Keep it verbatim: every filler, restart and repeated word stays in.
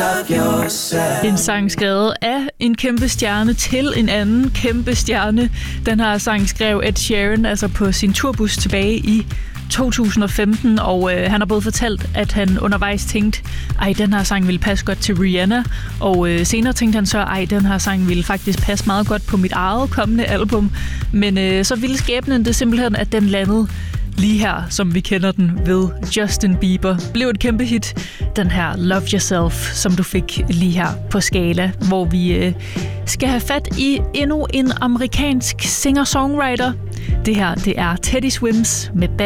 love yourself. En sang skrevet af en kæmpe stjerne til en anden kæmpe stjerne. Den her sang skrev Ed Sheeran altså på sin turbus tilbage i to tusind og femten, og øh, han har både fortalt, at han undervejs tænkte, ej, den her sang ville passe godt til Rihanna, og øh, senere tænkte han så, ej, den her sang ville faktisk passe meget godt på mit eget kommende album, men øh, så ville skæbnen det simpelthen, at den landede lige her, som vi kender den ved Justin Bieber. Blev et kæmpe hit, den her Love Yourself, som du fik lige her på Skala, hvor vi øh, skal have fat i endnu en amerikansk singer-songwriter. Det her, det er Teddy Swims med Bad